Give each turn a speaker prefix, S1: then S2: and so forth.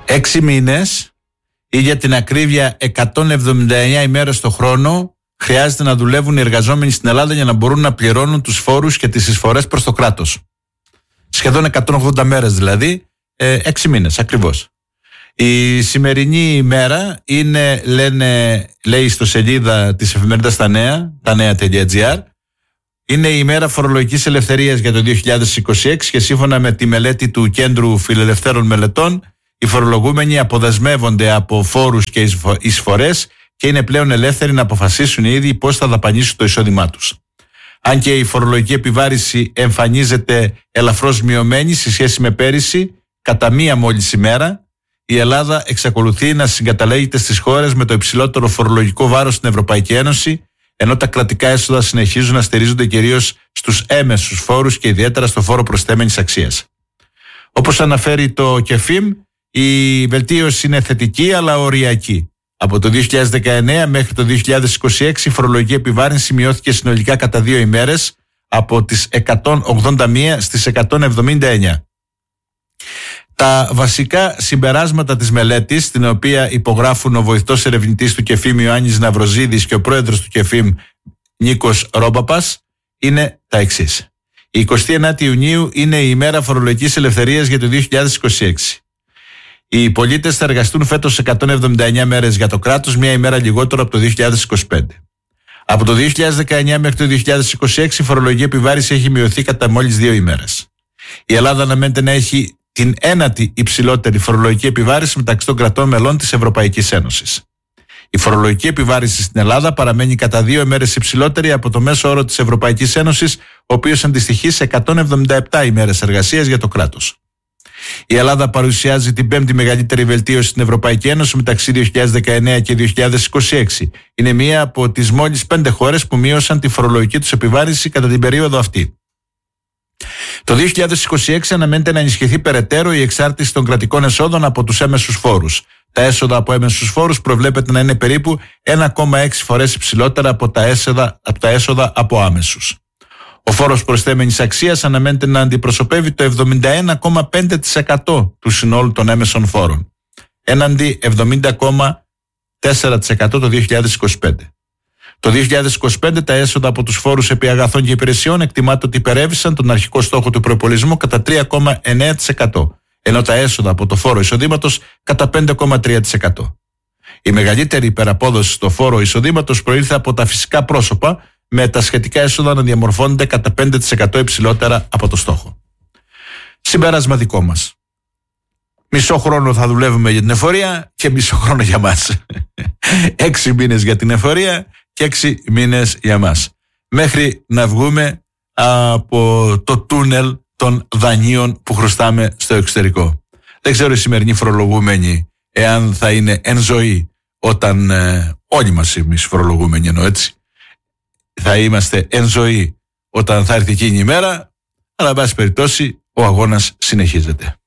S1: 6 μήνες ή για την ακρίβεια 179 ημέρες το χρόνο χρειάζεται να δουλεύουν οι εργαζόμενοι στην Ελλάδα για να μπορούν να πληρώνουν τους φόρους και τις εισφορές προς το κράτος. Σχεδόν 180 μέρες δηλαδή, 6 μήνες ακριβώς. Η σημερινή ημέρα είναι, λέει στο σελίδα της εφημερίδας τα νέα.gr, είναι η ημέρα φορολογικής ελευθερίας για το 2026 και σύμφωνα με τη μελέτη του Κέντρου Φιλελευθέρων Μελετών, οι φορολογούμενοι αποδεσμεύονται από φόρους και εισφορές και είναι πλέον ελεύθεροι να αποφασίσουν οι ίδιοι πώς θα δαπανίσουν το εισόδημά τους. Αν και η φορολογική επιβάρηση εμφανίζεται ελαφρώς μειωμένη σε σχέση με πέρυσι, κατά μία μόλις ημέρα, η Ελλάδα εξακολουθεί να συγκαταλέγεται στις χώρες με το υψηλότερο φορολογικό βάρος στην Ευρωπαϊκή Ένωση, ενώ τα κρατικά έσοδα συνεχίζουν να στηρίζονται κυρίως στους έμεσους φόρους και ιδιαίτερα στο φόρο προσθέμενης αξίας. Όπως αναφέρει το ΚΕΦΙΜ, η βελτίωση είναι θετική αλλά οριακή. Από το 2019 μέχρι το 2026 η φορολογική επιβάρυνση μειώθηκε συνολικά κατά 2 ημέρες από τις 181 στις 179. Τα βασικά συμπεράσματα της μελέτης, την οποία υπογράφουν ο βοηθός ερευνητής του ΚΕΦΙΜ Ιωάννης Ναυροζίδης και ο πρόεδρος του ΚΕΦΙΜ Νίκος Ρόμπαπας, είναι τα εξής. Η 29η Ιουνίου είναι η ημέρα φορολογικής ελευθερίας για το 2026. Οι πολίτες θα εργαστούν φέτος 179 μέρες για το κράτος, μία ημέρα λιγότερο από το 2025. Από το 2019 μέχρι το 2026 η φορολογική επιβάρηση έχει μειωθεί κατά μόλις 2 ημέρες. Η Ελλάδα αναμένεται να έχει την ένατη υψηλότερη φορολογική επιβάρηση μεταξύ των κρατών μελών της Ευρωπαϊκής Ένωσης. Η φορολογική επιβάρηση στην Ελλάδα παραμένει κατά 2 ημέρες υψηλότερη από το μέσο όρο της Ευρωπαϊκής Ένωσης, ο οποίος αντιστοιχεί σε 177 ημέρες εργασίας για το κράτος. Η Ελλάδα παρουσιάζει την 5η μεγαλύτερη βελτίωση στην Ευρωπαϊκή Ένωση μεταξύ 2019 και 2026. Είναι μία από τις μόλις 5 χώρες που μείωσαν τη φορολογική τους επιβάρηση κατά την περίοδο αυτή. Το 2026 αναμένεται να ενισχυθεί περαιτέρω η εξάρτηση των κρατικών εσόδων από τους έμεσους φόρους. Τα έσοδα από έμεσους φόρους προβλέπεται να είναι περίπου 1,6 φορές υψηλότερα από τα έσοδα από άμεσους. Ο φόρος προσθέμενης αξίας αναμένεται να αντιπροσωπεύει το 71,5% του συνόλου των έμεσων φόρων, έναντι 70,4% το 2025. Το 2025 τα έσοδα από τους φόρους επί αγαθών και υπηρεσιών εκτιμάται ότι υπερέβησαν τον αρχικό στόχο του προϋπολογισμού κατά 3,9%, ενώ τα έσοδα από το φόρο εισοδήματος κατά 5,3%. Η μεγαλύτερη υπεραπόδοση στο φόρο εισοδήματος προήλθε από τα φυσικά πρόσωπα, με τα σχετικά έσοδα να διαμορφώνονται κατά 5% υψηλότερα από το στόχο. Συμπέρασμα δικό μας. Μισό χρόνο θα δουλεύουμε για την εφορία και μισό χρόνο για μας. 6 μήνες για την εφορία και 6 μήνες για μας. Μέχρι να βγούμε από το τούνελ των δανείων που χρωστάμε στο εξωτερικό. Δεν ξέρω οι σημερινοί φορολογούμενοι εάν θα είναι εν ζωή όταν όλοι μας εμείς φορολογούμενοι, εννοώ έτσι, θα είμαστε εν ζωή όταν θα έρθει εκείνη η μέρα, αλλά εν πάση περιπτώσει ο αγώνας συνεχίζεται.